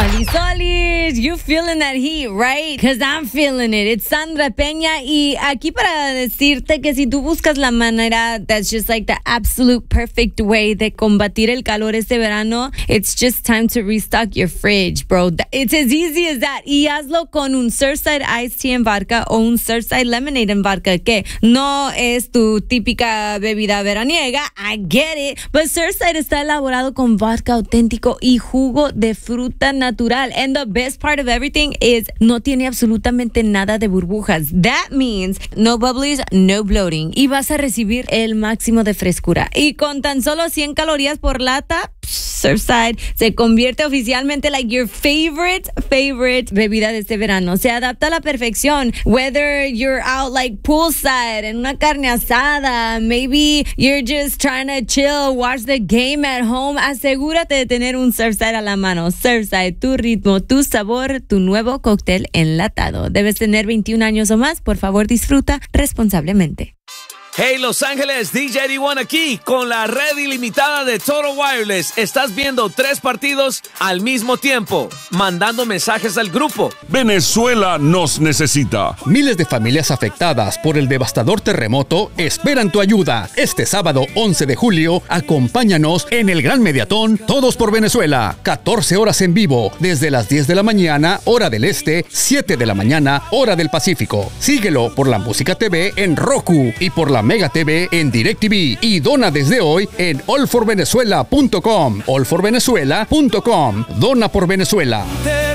Solis, you feeling that heat, right? Because I'm feeling it. It's Sandra Peña y aquí para decirte que si tú buscas la manera that's just like the absolute perfect way de combatir el calor este verano, it's just time to restock your fridge, bro. It's as easy as that. Y hazlo con un Surfside Iced Tea en vodka o un Surfside Lemonade en vodka, que no es tu típica bebida veraniega. I get it. But Surfside está elaborado con vodka auténtico y jugo de fruta natural. And the best part of everything is no tiene absolutamente nada de burbujas. That means no bubblies, no bloating. Y vas a recibir el máximo de frescura. Y con tan solo 100 calorías por lata, Surfside se convierte oficialmente like your favorite bebida de este verano. Se adapta a la perfección. Whether you're out like poolside en una carne asada, maybe you're just trying to chill, watch the game at home, asegúrate de tener un Surfside a la mano. Surfside, tu ritmo, tu sabor, tu nuevo cóctel enlatado. Debes tener 21 años o más. Por favor, disfruta responsablemente. Hey Los Ángeles, DJ D1 aquí con la red ilimitada de Total Wireless. Estás viendo 3 partidos al mismo tiempo, mandando mensajes al grupo. Venezuela nos necesita. Miles de familias afectadas por el devastador terremoto esperan tu ayuda. Este sábado 11 de julio, acompáñanos en el gran mediatón Todos por Venezuela. 14 horas en vivo, desde las 10 de la mañana, hora del este, 7 de la mañana, hora del Pacífico. Síguelo por la Música TV en Roku y por la Mega TV en DirecTV y dona desde hoy en allforvenezuela.com. allforvenezuela.com. Dona por Venezuela.